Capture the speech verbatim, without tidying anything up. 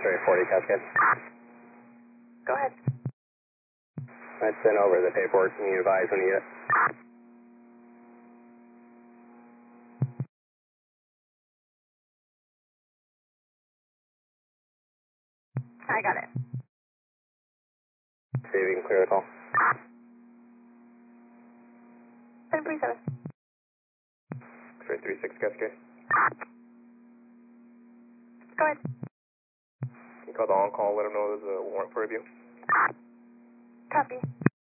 X-ray forty Cascade. Go ahead. I sent over the paperwork. Can you advise when you get it? I got it. See if you can clear the call. seven three seven. X-ray three six Cascade. Go ahead. You call the on-call, let them know there's a warrant for review. Copy.